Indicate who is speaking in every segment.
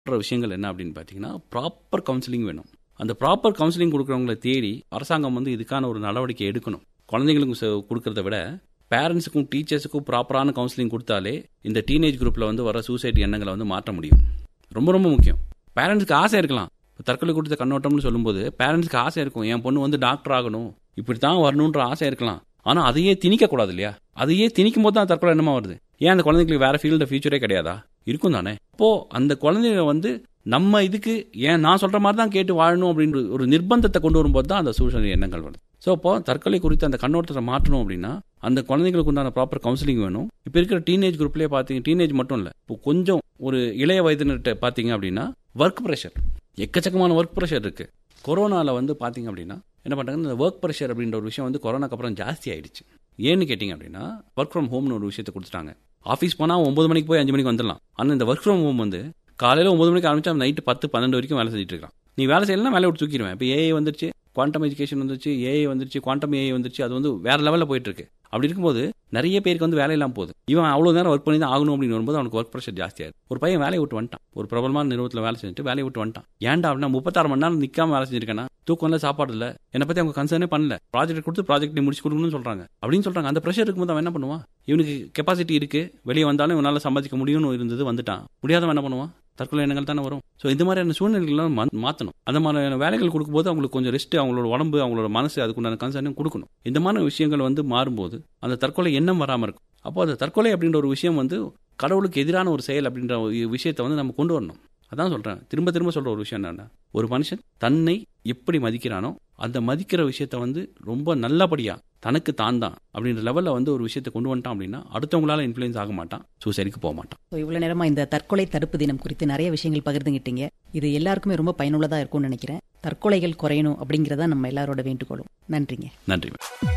Speaker 1: விஷயங்கள் என்ன அப்படின்னு பார்த்தீங்கன்னா, ப்ராப்பர் கவுன்சிலிங் வேணும். அந்த ப்ராப்பர் கவுன்சிலிங் கொடுக்குறவங்களை தேடி அரசாங்கம் வந்து இதுக்கான ஒரு நடவடிக்கை எடுக்கணும். குழந்தைங்களுக்கு கொடுக்கறத விட பேரண்ட்ஸுக்கும் டீச்சர்ஸுக்கும் ப்ராப்பரான கவுன்சிலிங் கொடுத்தாலே இந்த டீனேஜ் குரூப்பில் வந்து வர சூசைட் எண்ணங்களை வந்து மாற்ற முடியும். ரொம்ப ரொம்ப முக்கியம். பேரண்ட்ஸ்க்கு ஆசை இருக்கலாம். தற்கொலை கொடுத்த கண்ணோட்டம்னு சொல்லும்போது பேரண்ட்ஸ்க்கு ஆசை இருக்கும், என் பொண்ணு வந்து டாக்டர் ஆகணும், இப்படி தான் வரணுன்ற ஆசை இருக்கலாம். ஆனால் அதையே திணிக்கக்கூடாது இல்லையா? அதையே திணிக்கும் போது தான் தற்கொலை என்னமா வருது. ஏன் அந்த குழந்தைங்களுக்கு வேற ஃபீல்டு ஃபியூச்சரே கிடையாதா? இருக்கும் தானே. அப்போது அந்த குழந்தைங்க வந்து நம்ம இதுக்கு ஏன் நான் சொல்கிற மாதிரி தான் கேட்டு வாழணும் அப்படின்ற ஒரு நிர்பந்தத்தை கொண்டு வரும்போது தான் அந்த சூழ்நிலை எண்ணங்கள் வருது. ஸோ அப்போ தற்கொலை குறித்து அந்த கண்ணோட்டத்தை மாற்றணும் அப்படின்னா அந்த குழந்தைங்களுக்கு உண்டான ப்ராப்பர் கவுன்சிலிங் வேணும். இப்போ இருக்கிற டீனேஜ் குரூப்லேயே பார்த்தீங்க, டீனேஜ் மட்டும் இல்லை, இப்போ கொஞ்சம் ஒரு இளைய வயதினர்கிட்ட பார்த்தீங்க அப்படின்னா ஒர்க் ப்ரெஷர், எக்கச்சக்கமான ஒர்க் ப்ரெஷர் இருக்குது. கொரோனாவில் வந்து பார்த்தீங்க அப்படின்னா என்ன பண்ணுறாங்க, இந்த ஒர்க் ப்ரெஷர் அப்படின்ற ஒரு விஷயம் வந்து கொரோனாக்கு அப்புறம் ஜாஸ்தி ஆயிடுச்சு. ஏன்னு கேட்டிங்க அப்படின்னா ஒர்க் ஃப்ரம் ஹோம்னு ஒரு விஷயத்தை கொடுத்துட்டாங்க. ஆஃபீஸ் போனால் 9 மணிக்கு போய் 5 மணிக்கு வந்துடலாம். ஆனால் இந்த ஒர்க் ஃப்ரம் ஹோம் வந்து காலையில் 9 மணிக்கு ஆரம்பிச்சா நைட்டு 10-12 வரைக்கும் வேலை செஞ்சுட்டு இருக்கான். நீ வேலை செய்யலாம், வேலையை விட்டு தூக்கிடுவேன். இப்போ ஏஐ வந்துருச்சு, குவாண்டம் எஜுகேஷன் வந்துருச்சு, ஏஐ வந்துருச்சு, குவாண்டம் ஏஐ வந்துருச்சு. அது வந்து வேற லெவலில் போயிட்டு இருக்கு. அப்படி இருக்கும்போது நிறைய பேருக்கு வந்து வேலை இல்லாமல் போகுது. இவன் அவ்வளோ நேரம் ஒர்க் பண்ணி தான் ஆகணும் அப்படின்னு வரும்போது அவனுக்கு ஒர்க் ப்ரெஷர் ஜாஸ்தியாகுது. ஒரு பையன் வேலையை விட்டு வந்துட்டான், ஒரு பிரபலமான நிறுவனத்தில் வேலை செஞ்சுட்டு வேலையை விட்டு வந்துட்டான். ஏன்டா அப்படின்னா 36 மணி நேரம் நிற்காம வேலை செஞ்சிருக்கேன்னா, தூக்கம் இல்லை, சாப்பாடு இல்லை, என்னை பற்றி அவங்க கன்சர்னே பண்ணல, ப்ராஜெக்ட் கொடுத்து ப்ராஜெக்ட் நீ முடிச்சு கொடுக்கணும்னு சொல்கிறாங்க அப்படின்னு சொல்கிறாங்க. அந்த ப்ரெஷர் இருக்கும்போது அவன் என்ன பண்ணுவான்? இவனுக்கு கெப்பாசிட்டி இருக்குது, வெளியே வந்தாலும் இவனால் சம்பாதிக்க முடியும்னு இருந்தது, வந்துட்டான். முடியாதவன் என்ன பண்ணுவான்? தற்கொலை எண்ணங்கள் தானே வரும். ஸோ இந்த மாதிரியான சூழ்நிலைகள்லாம் மாற்றணும். அந்த மாதிரியான வேலைகள் கொடுக்கும்போது அவங்களுக்கு கொஞ்சம் ரெஸ்ட், அவங்களோட உடம்பு, அவங்களோட மனசு, அதுக்குண்டான கன்சர்னும் கொடுக்கணும். இந்த மாதிரி விஷயங்கள் வந்து மாறும்போது அந்த தற்கொலை எண்ணம் வராமல் இருக்கும். அப்போ அந்த தற்கொலை அப்படின்ற ஒரு விஷயம் வந்து கடவுளுக்கு எதிரான ஒரு செயல் அப்படின்ற விஷயத்தை வந்து நம்ம கொண்டு வரணும். அதான் சொல்கிறேன், திரும்ப திரும்ப சொல்கிற ஒரு விஷயம் என்னென்னா, ஒரு மனுஷன் தன்னை எப்படி மதிக்கிறானோ அந்த மதிக்கிற விஷயத்த வந்து ரொம்ப நல்லபடியாக தனக்கு தான் அப்படின்ற லெவலில் வந்து ஒரு விஷயத்தை கொண்டு வந்துட்டான் அப்படின்னா அடுத்தவங்களால இன்ஃப்ளூயன்ஸ் ஆக மாட்டான், சூசைடுக்கு போக மாட்டான்.
Speaker 2: இவ்வளோ நேரமாக இந்த தற்கொலை தடுப்பு தினம் குறித்து நிறைய விஷயங்கள் பகிர்ந்துகிட்டீங்க. இது எல்லாருக்குமே ரொம்ப பயனுள்ளதாக இருக்கும்னு நினைக்கிறேன். தற்கொலைகள் குறையணும் அப்படிங்கிறதா நம்ம எல்லாரோட வேண்டுகோளும். நன்றிங்க.
Speaker 1: நன்றி.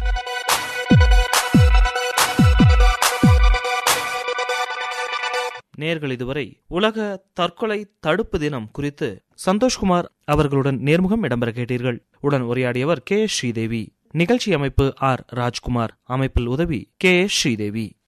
Speaker 3: நேர்கள் இதுவரை உலக தற்கொலை தடுப்பு தினம் குறித்து சந்தோஷ்குமார் அவர்களுடன் நேர்முகம் இடம்பெற கேட்டீர்கள். உடன் உரையாடியவர் கே. ஸ்ரீதேவி. நிகழ்ச்சி அமைப்பு ஆர். ராஜ்குமார். அமைப்பில் உதவி கே. ஸ்ரீதேவி.